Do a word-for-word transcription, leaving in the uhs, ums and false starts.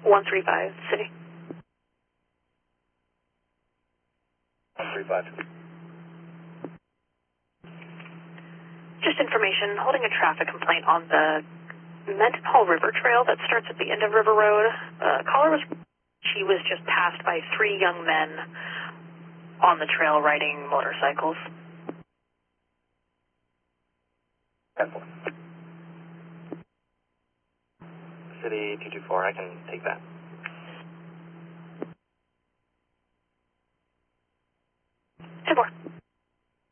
one three five, City. one three five. Just information, holding a traffic complaint on the Mendenhall River Trail that starts at the end of River Road. Uh, caller was, she was just passed by three young men on the trail riding motorcycles. City two two four, I can take that.